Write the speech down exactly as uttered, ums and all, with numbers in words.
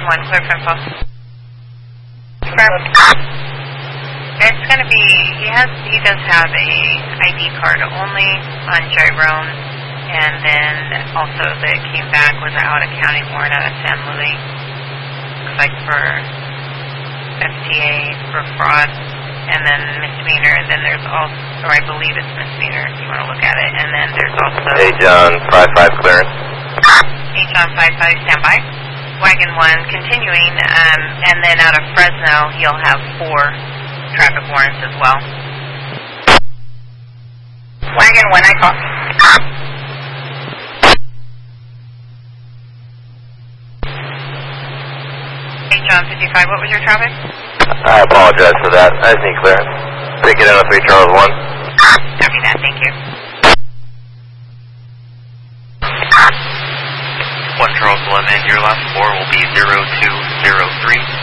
one, clear for info. It's going to be, he has, he does have a I D card only on Jerome, and then also that came back was an out-of-county warrant out of San Luis. Looks like for F T A, for fraud, and then misdemeanor, and then there's also, or I believe it's misdemeanor if you want to look at it, and then there's also... Hey John, five five clearance. Hey John, five five, stand by. Wagon one, continuing, um, and then out of Fresno, he'll have four traffic warrants as well. Wagon one, I call. Hey John, fifty-five, what was your traffic? I apologize for that. I just need clearance. Take it in with three Charles one. Copy that, thank you. one Charles one, and your last four will be zero two zero three.